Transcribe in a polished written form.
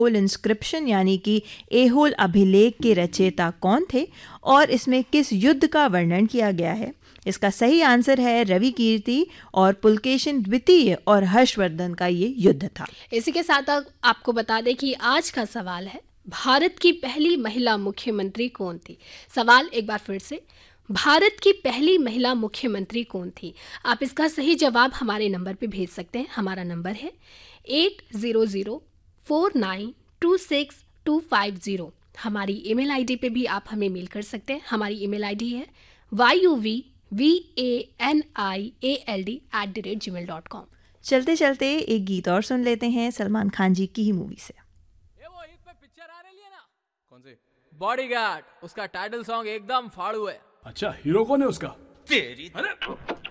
Aihole inscription यानी कि एहोल अभिलेख के रचयिता कौन थे और इसमें किस युद्ध का वर्णन किया गया है? इसका सही आंसर है रवि कीर्ति और पुलकेशिन द्वितीय और हर्षवर्धन का ये युद्ध था। इसी के साथ आपको बता दें कि आज का सवाल है, भारत की पहली महिला मुख्यमंत्री कौन थी? सवाल एक बार फिर से, भारत की पहली महिला मुख्यमंत्री कौन थी? आप इसका सही जवाब हमारे नंबर पे भेज सकते हैं। हमारा नंबर है 8004926250। हमारी ईमेल आईडी पे भी आप हमें मेल कर सकते हैं। हमारी ईमेल आईडी है yuvvanniald@gmail.com। चलते चलते एक गीत और सुन लेते हैं सलमान खान जी की ही मूवी से। वो ईद पे पिक्चर आ रही है ना, कौन सी? बॉडीगार्ड। उसका टाइटल सॉन्ग एकदम फाड़ू है। अच्छा, हीरो कौन है उसका? तेरी अरे